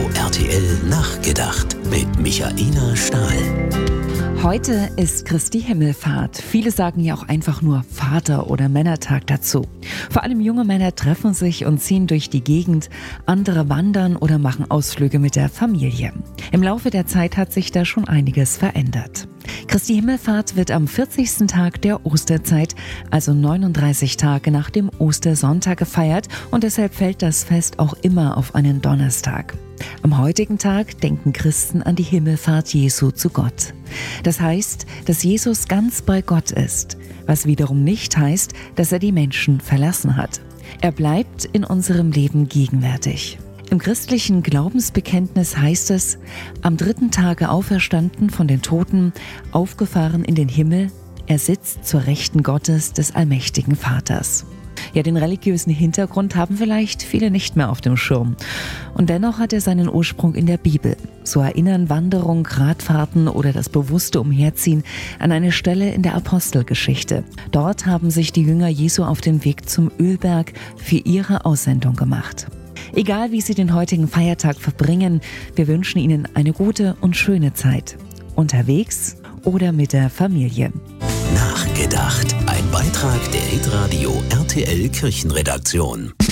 Hitradio RTL Nachgedacht mit Michaela Stahl. Heute ist Christi Himmelfahrt. Viele sagen ja auch einfach nur Vater- oder Männertag dazu. Vor allem junge Männer treffen sich und ziehen durch die Gegend, andere wandern oder machen Ausflüge mit der Familie. Im Laufe der Zeit hat sich da schon einiges verändert. Christi Himmelfahrt wird am 40. Tag der Osterzeit, also 39 Tage nach dem Ostersonntag gefeiert, und deshalb fällt das Fest auch immer auf einen Donnerstag. Am heutigen Tag denken Christen an die Himmelfahrt Jesu zu Gott. Das heißt, dass Jesus ganz bei Gott ist, was wiederum nicht heißt, dass er die Menschen verlassen hat. Er bleibt in unserem Leben gegenwärtig. Im christlichen Glaubensbekenntnis heißt es: am 3. Tage auferstanden von den Toten, aufgefahren in den Himmel, er sitzt zur Rechten Gottes des allmächtigen Vaters. Ja, den religiösen Hintergrund haben vielleicht viele nicht mehr auf dem Schirm. Und dennoch hat er seinen Ursprung in der Bibel. So erinnern Wanderung, Radfahrten oder das bewusste Umherziehen an eine Stelle in der Apostelgeschichte. Dort haben sich die Jünger Jesu auf den Weg zum Ölberg für ihre Aussendung gemacht. Egal wie Sie den heutigen Feiertag verbringen, wir wünschen Ihnen eine gute und schöne Zeit. Unterwegs oder mit der Familie. Nachgedacht. Ein Beitrag der Hitradio RTL Kirchenredaktion.